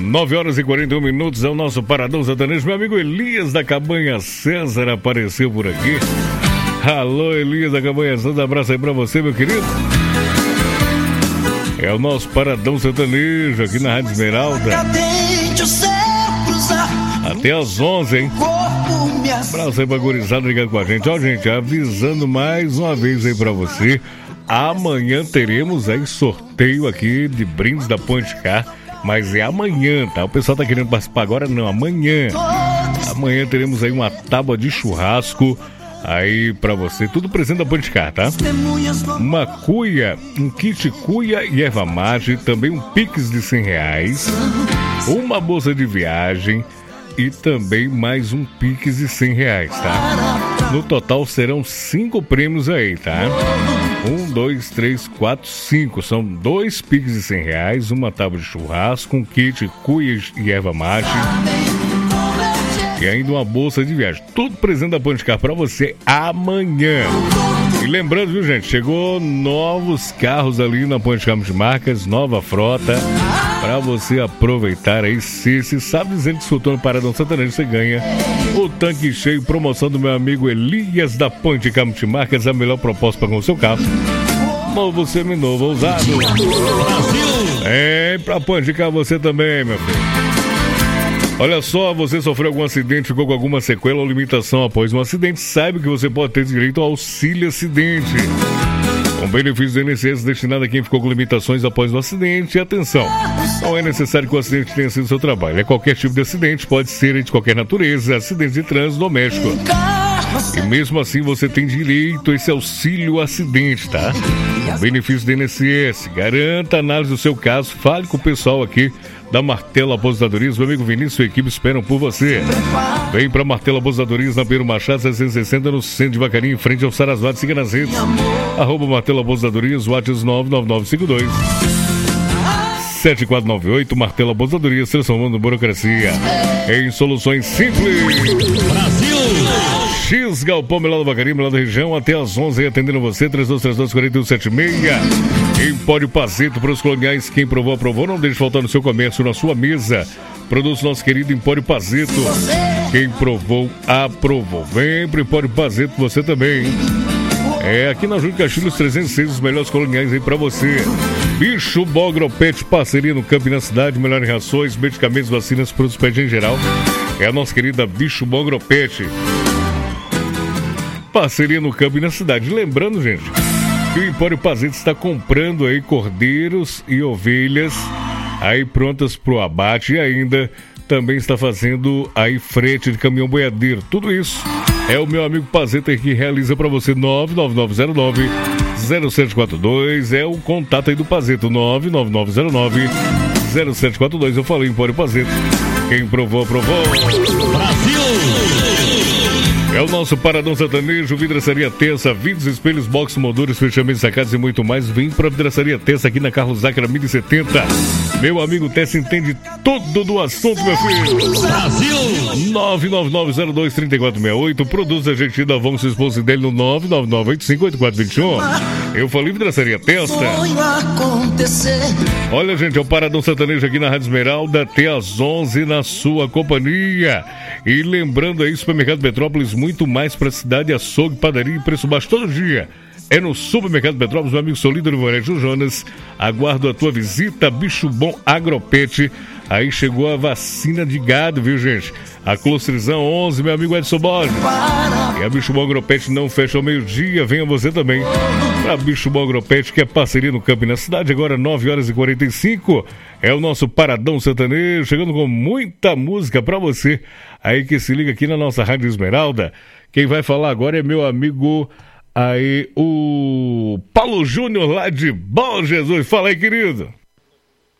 9 horas e 41 minutos é o nosso Paradão Sertanejo. Meu amigo Elias da Cabanha César apareceu por aqui. Alô, Elias da Cabanha César, abraço aí pra você, meu querido. É o nosso Paradão Sertanejo aqui na Rádio Esmeralda. Até às 11, hein? Abraço aí pra gurizada ligado com a gente. Ó, gente, avisando mais uma vez aí pra você. Amanhã teremos aí sorteio aqui de brindes da Ponte Car. Mas é amanhã, tá? O pessoal tá querendo participar agora, não, amanhã. Amanhã teremos aí uma tábua de churrasco aí pra você, tudo presente da Ponte Car, tá? Uma cuia, um kit cuia e erva mate, também um pix de R$100, uma bolsa de viagem e também mais um pix de R$100, tá? No total serão 5 prêmios aí, tá? 1, 2, 3, 4, 5. São 2 pix de R$100, uma tábua de churrasco, um kit cuia e erva mate e ainda uma bolsa de viagem. Tudo presente da Ponte Car pra você amanhã. E lembrando, viu, gente? Chegou novos carros ali na Ponte Car Multimarcas, nova frota, pra você aproveitar aí. Se sabe dizendo que escutou no Paradão Sertanejo, você ganha o tanque cheio, promoção do meu amigo Elias da Ponte Car Multimarcas, a melhor proposta com o seu carro. Novo, seminovo, ousado. É, pra Ponte Car você também, meu filho. Olha só, você sofreu algum acidente, ficou com alguma sequela ou limitação após um acidente, saiba que você pode ter direito ao auxílio acidente. Um benefício do INSS destinado a quem ficou com limitações após um acidente. E atenção, não é necessário que o acidente tenha sido seu trabalho. É qualquer tipo de acidente, pode ser de qualquer natureza, acidente de trânsito doméstico. E mesmo assim você tem direito a esse auxílio acidente, tá? Benefício do INSS. Garanta a análise do seu caso, fale com o pessoal aqui da Martelo Aposentadorias. Meu amigo Vinícius e sua equipe esperam por você. Vem pra Martelo Aposentadorias na Pedro Machado 660, no centro de Vacaria, em frente ao Sarasvati. Siga nas redes @Martelo Aposentadorias, WhatsApp 99952 7498. Martelo Aposentadorias, transformando burocracia em soluções simples. Brasil! X Galpão, melhor da Vacaria, melhor da região, até às 11, atendendo você, 3232-4176. Empório Pazeto, para os coloniais, quem provou, aprovou, não deixe faltar no seu comércio, na sua mesa. Produtos nosso querido Empório Pazeto, quem provou, aprovou. Vem pro Empório Pazeto, você também. É, aqui na Júlio Castilhos 306, os melhores coloniais aí pra você. Bicho Bom Agropet, parceria no campo e na cidade, melhores rações, medicamentos, vacinas, produtos pet em geral. É a nossa querida Bicho Bom Agropet. Parceria no campo e na cidade. Lembrando, gente, que o Empório Pazeto está comprando aí cordeiros e ovelhas aí prontas pro abate e ainda também está fazendo aí frete de caminhão boiadeiro. Tudo isso é o meu amigo Pazeto que realiza para você. 99909-0742 é o contato aí do Pazeto. 99909-0742. Eu falei Empório Pazeto. Quem provou, aprovou. Brasil! É o nosso Paradão Sertanejo, Vidraçaria Tessa, vidros, espelhos, box, moldures, fechamentos, sacados e muito mais. Vem pra Vidraçaria Tessa aqui na Carlos Zácara 1070. Meu amigo Tessa entende tudo do assunto, meu filho. Brasil! 999023468. Produtos a gente da Vamos Esposa dele no 999858421. Eu falei Vidraçaria Tessa. Olha, gente, é o Paradão Sertanejo aqui na Rádio Esmeralda até às 11 na sua companhia. E lembrando aí, Supermercado Petrópolis, muito mais pra cidade, açougue, padaria e preço baixo todo dia. É no Supermercado Petrópolis, meu amigo Solíder Varejo Jonas. Aguardo a tua visita, Bicho Bom Agropet. Aí chegou a vacina de gado, viu, gente? A Clostrizão 11, meu amigo Edson Borges. E a Bicho Bom Agropet não fecha ao meio-dia, venha você também. Pra Bicho Bom Agropet, que é parceria no campo e na cidade, agora 9 horas e 45. É o nosso Paradão Sertanejo, chegando com muita música pra você. Aí que se liga aqui na nossa Rádio Esmeralda. Quem vai falar agora é meu amigo aí, o Paulo Júnior lá de Bom Jesus. Fala aí, querido.